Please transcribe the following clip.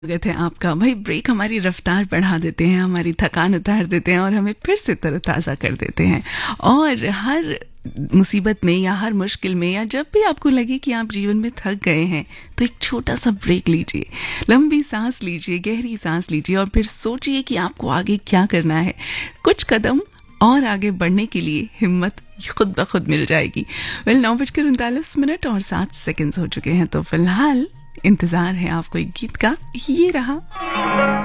स्वागत है आपका। भाई ब्रेक हमारी रफ्तार बढ़ा देते हैं, हमारी थकान उतार देते हैं और हमें फिर से तरोताज़ा कर देते हैं। और हर मुसीबत में या हर मुश्किल में या जब भी आपको लगे कि आप जीवन में थक गए हैं तो एक छोटा सा ब्रेक लीजिए, लंबी सांस लीजिए, गहरी सांस लीजिए और फिर सोचिए कि आपको आगे क्या करना है। कुछ कदम और आगे बढ़ने के लिए हिम्मत खुद ब खुद मिल जाएगी। 9:39 और 7 सेकंड्स हो चुके हैं, तो फिलहाल इंतजार है आपको एक गीत का। ये रहा।